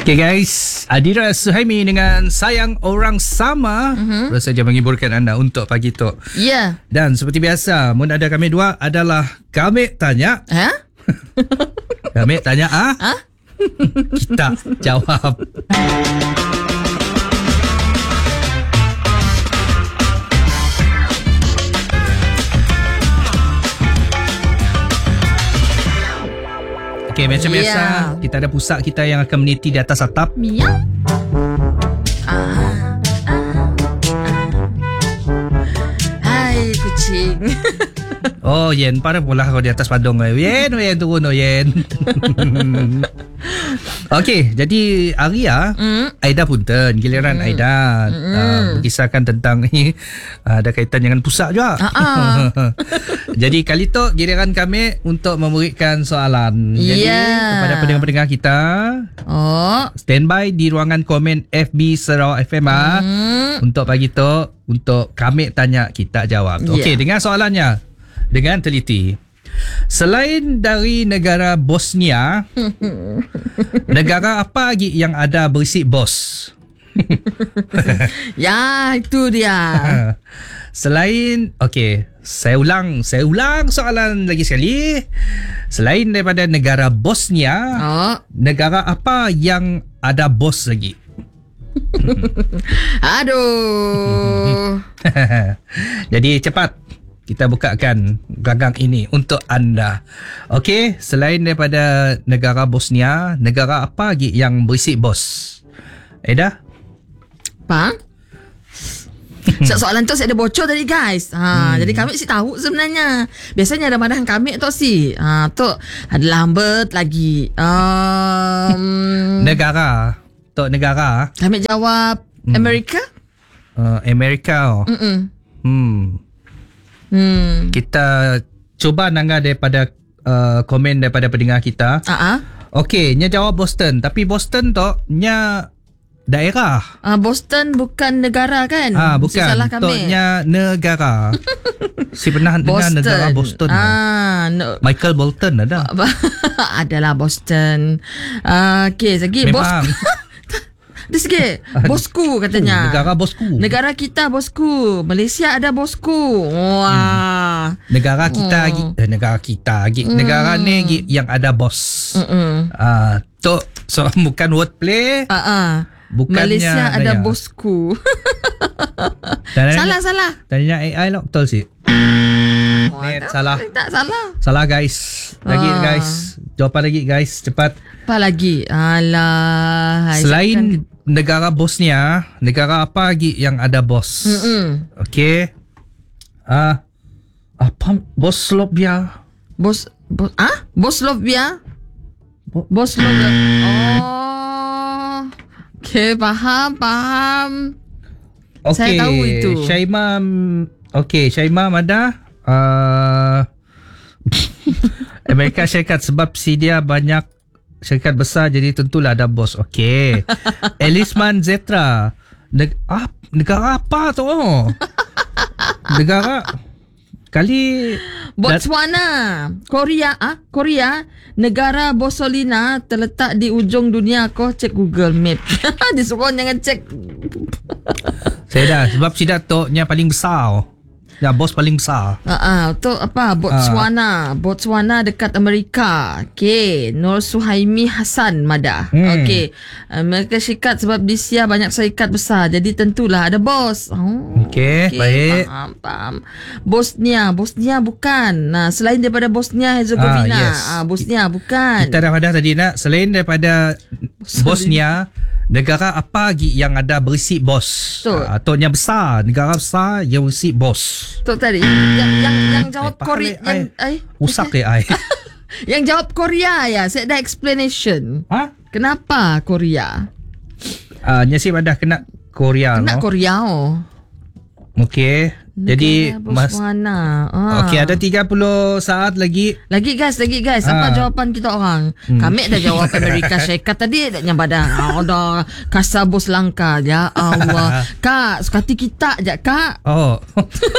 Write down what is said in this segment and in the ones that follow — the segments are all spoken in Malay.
Okay guys, Adira Suhaimi dengan Sayang Orang Sama baru saja menghiburkan anda untuk pagi tu. Ya. Dan seperti biasa, mun ada kami dua adalah kami tanya. Ha? Kami tanya kita jawab. Okay, macam biasa, kita ada pusat kita yang akan meniti di atas atap. Miau. Hai kucing. Oh, Yen, para pula kau di atas padong. Yen, turun, Yen. Okey, jadi Aria, Aida punten, giliran Aida berkisahkan tentang ni ada kaitan dengan pusat juga. Jadi kali tu giliran kami untuk memberikan soalan. Jadi kepada pendengar-pendengar kita, standby di ruangan komen FB Sarawak FM untuk pagi tu untuk kami tanya kita jawab. Okey, dengan soalannya dengan teliti. Selain dari negara Bosnia, negara apa lagi yang ada berisi bos? Ya, itu dia. Selain, okey, saya ulang soalan lagi sekali. Selain daripada negara Bosnia, negara apa yang ada bos lagi? Aduh. Jadi cepat kita bukakan gagang ini untuk anda. Okey, selain daripada negara Bosnia, negara apa lagi yang berisi bos? Aida? Apa? Soalan tu saya ada bocor tadi guys. Jadi kami si tahu sebenarnya. Biasanya ada madahan kami tu si. Tu ada lambat lagi. Negara. Tok negara. Kami jawab Amerika? Amerika. Kita cuba nangga daripada komen daripada pendengar kita. Okey, nya jawab Boston, tapi Boston tu nya daerah. Boston bukan negara kan? Bukan. Salah kami. Tu nya negara. Si pernah dengar negara Boston. Michael Bolton ada. Adalah Boston. Okey, lagi memang. Dia sikit bosku katanya. Negara bosku. Negara kita bosku. Malaysia ada bosku. Wah. Negara kita lagi. Negara kita lagi. Negara ni lagi yang ada bos. Tu so bukan wordplay. Bukannya Malaysia ada bosku. Salah. Tanya AI lah betul sih. Salah. Tak salah. Salah guys. Lagi guys. Jawapan lagi guys. Cepat. Apa lagi? Alah. Selain negara Bosnia, negara apa lagi yang ada bos? Okey. Apa? Boslovia. Boslovia? Boslovia. Okey, faham. Okay. Saya tahu itu. Syaimam ada. Amerika Syarikat sebab si dia banyak syarikat besar jadi tentulah ada bos. Okey. Elisman Zetra. Negara apa tu? Negara kali Botswana. Korea. Negara Bosolina terletak di ujung dunia. Kau cek Google Map. Disuruh jangan cek. Saya dah. Sebab sidak tu nya paling besar. Ya, bos paling besar. Tu apa? Botswana dekat Amerika. Okey, Nur Suhaimi Hassan Madah. Okey. Amerika Syarikat sebab di Asia banyak syarikat besar. Jadi tentulah ada bos. Okey, baik. Faham. Bosnia bukan. Selain daripada Bosnia Herzegovina. Bosnia bukan. Kita dah pada tadi nak selain daripada Bosnia, negara apa lagi yang ada berisi bos? Atau yang besar, negara besar yang berisi bos. Tu tadi yang jawab Korea usak AI. Yang jawab Korea ya. Saya ada explanation. Kenapa Korea? Nyasib ada kena Korea. Kena Korea. Okey. Jadi Botswana. Okey, ada 30 saat lagi. Lagi guys. Apa jawapan kita orang? Kami dah jawab Amerika Syarikat tadi yang badan. Dah Kasabos Langka. Ya Allah. Kak, sekati kita je kak.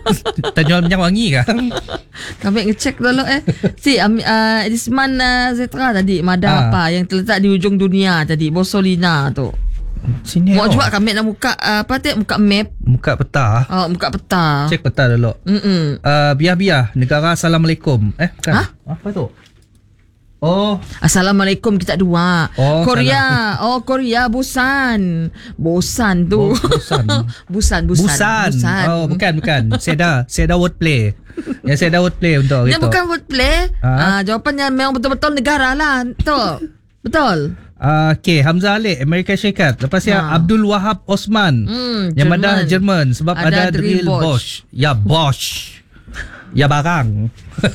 Tanjung minyak wangi kan? Kami ngecek dulu Si Elisman Zetra tadi Mada apa yang terletak di ujung dunia tadi, Bosolina tu. Sini Mau cuba kami nak buka muka map. Muka peta. Muka peta. Cek peta dulu. Biar negara Assalamualaikum. Bukan. Apa tu? Oh, Assalamualaikum kita dua. Korea. Korea Busan. Busan tu. Busan. Oh, bukan. Saya dah wordplay. Saya dah wordplay untuk dia bukan wordplay. Jawapannya memang betul-betul negara lah. Tu. Betul. Okay, Hamzah Alik, Amerika Syarikat. Lepas yang Abdul Wahab Osman, yang ada Jerman sebab ada drill Bosch. Ya, Bosch. Ya, barang.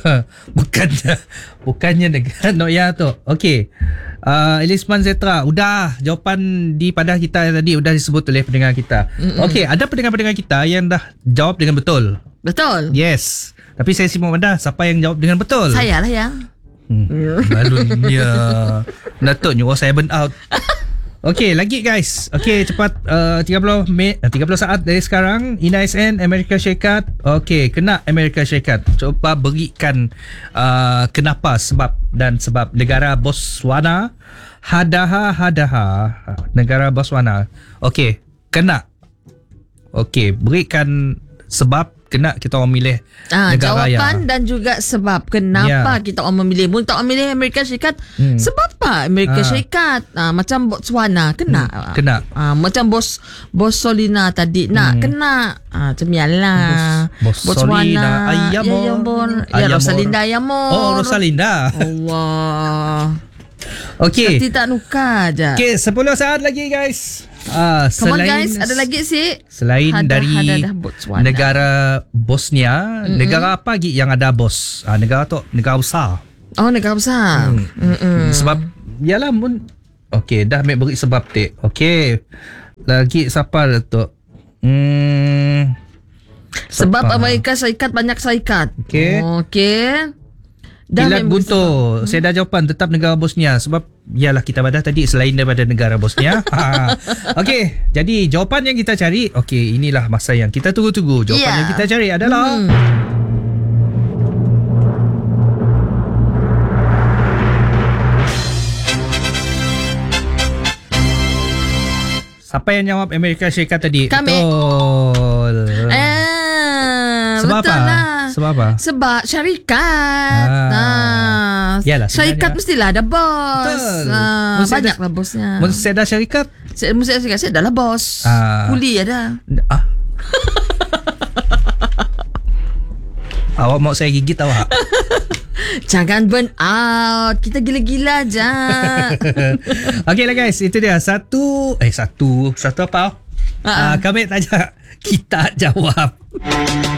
Bukannya negara ya tu. Okey. Elisman Zetra, udah jawapan di padah kita tadi udah disebut oleh pendengar kita. Okey, ada pendengar-pendengar kita yang dah jawab dengan betul. Betul. Yes. Tapi saya simak pada siapa yang jawab dengan betul. Saya lah yang. Balunnya. Datuk nyuruh saya burn out. Okey, lagi guys. Okey, cepat 30 saat dari sekarang. Ina SN Amerika Syarikat. Okey, kena Amerika Syarikat. Cuba berikan kenapa, sebab negara Botswana. Hadaha negara Botswana. Okey, kena. Okey, berikan sebab kena kita orang milih negara jawapan dan juga sebab kenapa kita orang memilih. Mula tak memilih Amerika Syarikat, sebab apa Amerika Syarikat? Macam Botswana kena. Macam Bosolina tadi nak kena. Macam yalah. Botswana Ayamor. Rosalinda Ayamor. Oh, Rosalinda. Allah. Okey. Seperti tak nukar je. Okey, 10 saat lagi guys. Come on guys, ada lagi sih. Selain dari negara Bosnia, negara apa lagi yang ada bos? Negara tu negara besar. Oh, negara besar. Sebab yalah okey, dah ambil beri sebab tik. Okey. Lagi siapa tu? Sebab Amerika Syarikat banyak syarikat. Okey. Kilat Guntur, saya dah jawapan tetap negara Bosnia. Sebab yalah kita badah tadi selain daripada negara Bosnia. Okey, jadi jawapan yang kita cari, okey, inilah masa yang kita tunggu-tunggu. Jawapan yang kita cari adalah siapa yang jawab Amerika Syarikat tadi? Kami. Betul. Sebab betul apa? lah. Sebab apa? Sebab syarikat. Yalah, syarikat mestilah ada bos. Betul. Banyaklah bosnya. Mesti saya dah syarikat. Saya dah lah bos. Kuli ada. Awak mau saya gigit awak? Jangan burn out. Kita gila-gila je. Okey lah guys, itu dia satu apa? Kami tak kita jawab.